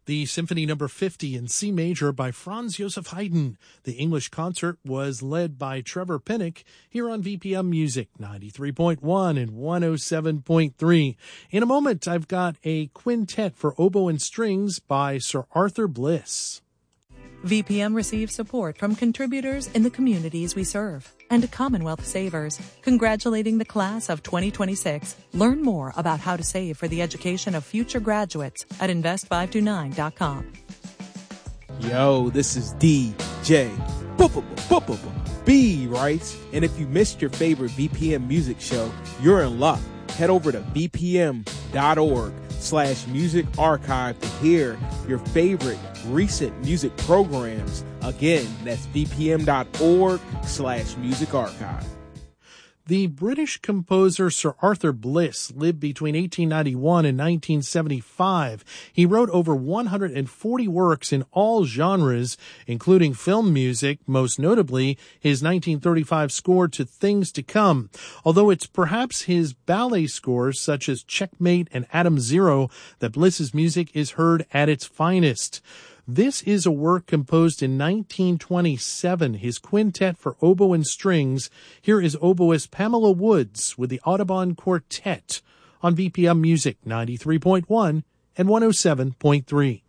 The Symphony No. 50 in C major by Franz Joseph Haydn. The English concert was led by Trevor Pinnock here on VPM Music 93.1 and 107.3. In a moment, I've got a quintet for oboe and strings by Sir Arthur Bliss. VPM receives support from contributors in the communities we serve and Commonwealth Savers, congratulating the class of 2026. Learn more about how to save for the education of future graduates at invest529.com. Yo, this is DJ B, right? And if you missed your favorite VPM music show, you're in luck. Head over to vpm.org/music archive to hear your favorite recent music programs. Again, that's vpm.org/music archive. The British composer Sir Arthur Bliss lived between 1891 and 1975. He wrote over 140 works in all genres, including film music, most notably his 1935 score to Things to Come. Although it's perhaps his ballet scores, such as Checkmate and Atom Zero, that Bliss's music is heard at its finest. This is a work composed in 1927, his quintet for oboe and strings. Here is oboist Pamela Woods with the Audubon Quartet on VPM Music 93.1 and 107.3.